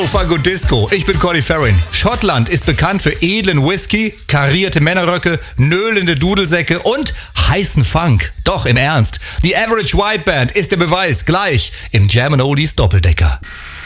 Fango Disco, ich bin Cordy Farrin. Schottland ist bekannt für edlen Whisky, karierte Männerröcke, nöhlende Dudelsäcke und heißen Funk. Doch im Ernst, die Average White Band ist der Beweis gleich im Jam & Oldies Doppeldecker.